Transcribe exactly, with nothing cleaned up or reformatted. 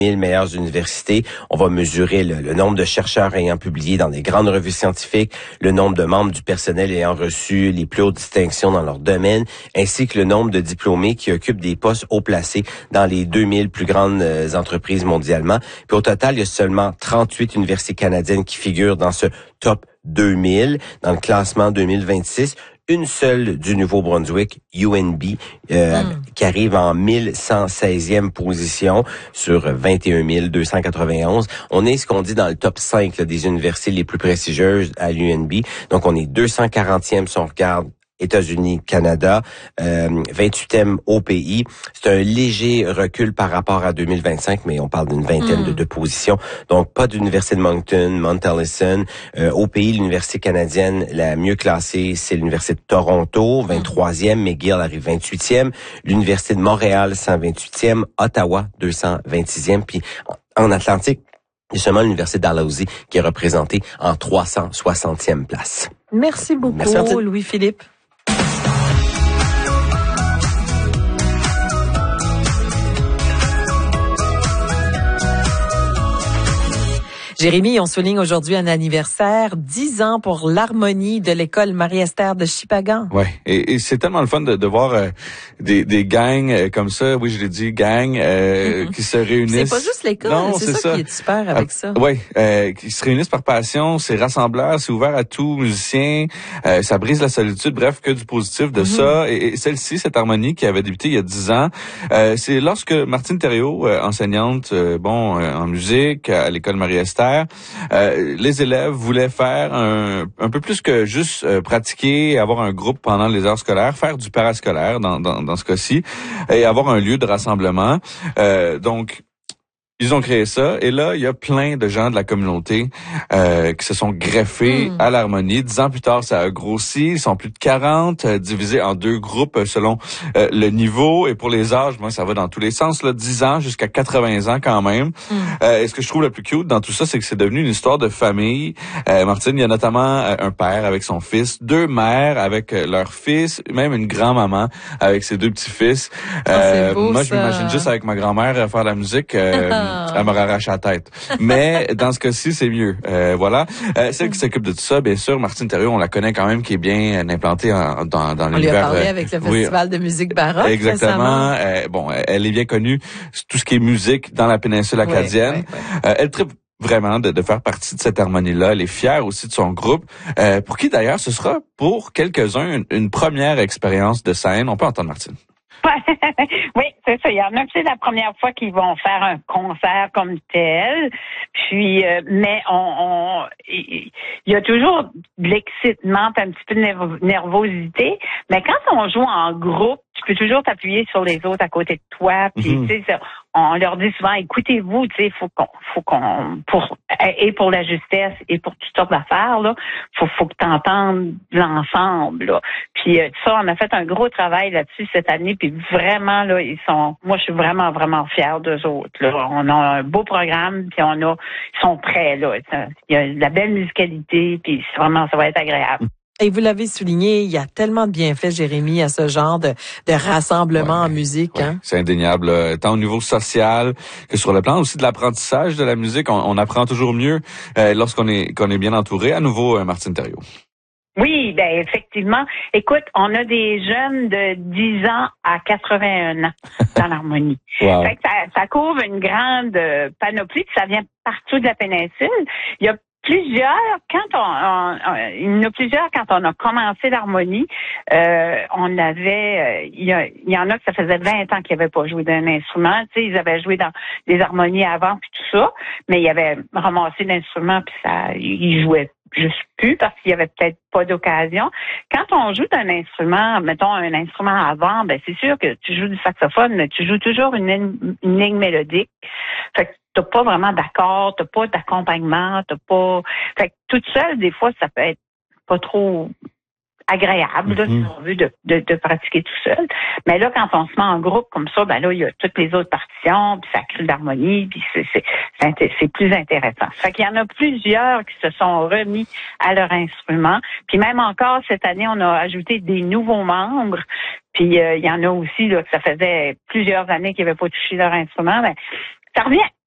mille meilleures universités. On va mesurer le, le nombre de chercheurs ayant publié dans des grandes revues scientifiques, le nombre de membres du personnel ayant reçu les plus hautes distinctions dans leur domaine, ainsi que le nombre de diplômés qui occupent des postes haut placés dans les deux mille plus grandes euh, entreprises mondialement. Puis au total, il y a seulement trente-huit universités canadiennes qui figurent dans ce top deux mille, dans le classement deux mille vingt-six. Une seule du Nouveau-Brunswick, U N B, euh, mm. qui arrive en mille cent seizième position sur vingt et un mille deux cent quatre-vingt-onze. On est ce qu'on dit dans le top cinq là, des universités les plus prestigieuses à l'U N B. Donc, on est deux cent quarantième si on regarde États-Unis, Canada, euh, vingt-huitième au pays. C'est un léger recul par rapport à deux mille vingt-cinq, mais on parle d'une vingtaine mm. de, de positions. Donc, pas d'université de Moncton, Mount Allison. Euh, au pays, l'université canadienne la mieux classée, c'est l'université de Toronto, vingt-troisième. McGill arrive vingt-huitième. L'université de Montréal, cent vingt-huitième. Ottawa, deux cent vingt-sixième. Puis, en Atlantique, il y a seulement l'université de Dalhousie qui est représentée en trois cent soixantième place. Merci beaucoup, Merci Louis-Philippe. Jérémy, on souligne aujourd'hui un anniversaire, dix ans pour l'harmonie de l'école Marie-Esther de Shippagan. Ouais, et, et c'est tellement le fun de, de voir euh, des, des gangs euh, comme ça, oui je l'ai dit, gangs euh, mm-hmm. qui se réunissent. C'est pas juste l'école, c'est, c'est ça, ça qui est super avec ah, ça. Oui, euh, qui se réunissent par passion, c'est rassembleur, c'est ouvert à tout musicien, euh, ça brise la solitude, bref, que du positif de mm-hmm. ça. Et, et celle-ci, cette harmonie qui avait débuté il y a dix ans, euh, c'est lorsque Martine Thériault, euh, enseignante euh, bon euh, en musique à l'école Marie-Esther, Euh, les élèves voulaient faire un, un peu plus que juste euh, pratiquer, avoir un groupe pendant les heures scolaires, faire du parascolaire dans, dans, dans ce cas-ci, et avoir un lieu de rassemblement. Euh, donc, ils ont créé ça, et là, il y a plein de gens de la communauté euh, qui se sont greffés mmh. à l'harmonie. Dix ans plus tard, ça a grossi. Ils sont plus de quarante, euh, divisés en deux groupes selon euh, le niveau. Et pour les âges, moi, ça va dans tous les sens. Là, dix ans jusqu'à quatre-vingts ans quand même. Mmh. Euh, et ce que je trouve le plus cute dans tout ça, c'est que c'est devenu une histoire de famille. Euh, Martine, il y a notamment euh, un père avec son fils, deux mères avec euh, leur fils, même une grand-maman avec ses deux petits-fils. Euh, oh, beau, moi, ça. je m'imagine juste avec ma grand-mère euh, faire de la musique. Euh, Elle me arrache la tête. Mais dans ce cas-ci, c'est mieux. Euh, voilà. Euh, celle qui s'occupe de tout ça, bien sûr, Martine Thériault, on la connaît quand même, qui est bien implantée en, dans, dans on l'univers. On lui a parlé euh, avec le Festival oui, de musique baroque. Exactement. Euh, bon, elle est bien connue. Tout ce qui est musique dans la péninsule acadienne. Oui, oui, oui. Euh, elle tripe vraiment de, de faire partie de cette harmonie-là. Elle est fière aussi de son groupe, euh, pour qui d'ailleurs ce sera pour quelques-uns une, une première expérience de scène. On peut entendre Martine. Oui, c'est ça. Il y en a, c'est la première fois qu'ils vont faire un concert comme tel. Puis, euh, mais on, on, il y a toujours de l'excitement, un petit peu de nervosité. Mais quand on joue en groupe, tu peux toujours t'appuyer sur les autres à côté de toi. Puis, mm-hmm. tu sais, on leur dit souvent, écoutez-vous, tu sais, faut qu'on, faut qu'on, pour et pour la justesse et pour toutes sortes d'affaires là, faut, faut que t'entendes l'ensemble là. Puis euh, ça, on a fait un gros travail là-dessus cette année. Puis vraiment là, ils sont, moi je suis vraiment vraiment fière d'eux autres. Là, on a un beau programme, puis on a, ils sont prêts là. Il y a de la belle musicalité, puis vraiment ça va être agréable. Et vous l'avez souligné, il y a tellement de bienfaits, Jérémy, à ce genre de, de rassemblement ouais, en musique. Ouais, hein? C'est indéniable, euh, tant au niveau social que sur le plan aussi de l'apprentissage de la musique. On, on apprend toujours mieux euh, lorsqu'on est, qu'on est bien entouré. À nouveau, euh, Martine Thériault. Oui, ben effectivement. Écoute, on a des jeunes de dix ans à quatre-vingt-un ans dans l'harmonie. Wow. Fait que ça, ça couvre une grande panoplie, ça vient partout de la péninsule. Il y a plusieurs, quand on, on, on, il y en a plusieurs quand on a commencé l'harmonie, euh, on avait, euh, il, y a, il y en a que ça faisait vingt ans qu'ils n'avaient pas joué d'un instrument, tu sais, ils avaient joué dans des harmonies avant puis tout ça, mais ils avaient ramassé l'instrument puis ça, ils jouaient juste plus parce qu'il y avait peut-être pas d'occasion. Quand on joue d'un instrument, mettons un instrument avant, ben c'est sûr que tu joues du saxophone, mais tu joues toujours une, une ligne mélodique. Fait que t'as pas vraiment d'accord, t'as pas d'accompagnement, t'as pas. Fait que toute seule, des fois, ça peut être pas trop agréable, là, mm-hmm. si on veut, de, de, de pratiquer tout seul. Mais là, quand on se met en groupe comme ça, ben là, il y a toutes les autres partitions, puis ça crée de l'harmonie, puis c'est, c'est, c'est, c'est plus intéressant. Fait qu'il y en a plusieurs qui se sont remis à leur instrument. Puis même encore, cette année, on a ajouté des nouveaux membres. Puis euh, il y en a aussi, là, que ça faisait plusieurs années qu'ils n'avaient pas touché leur instrument. Ben, ça revient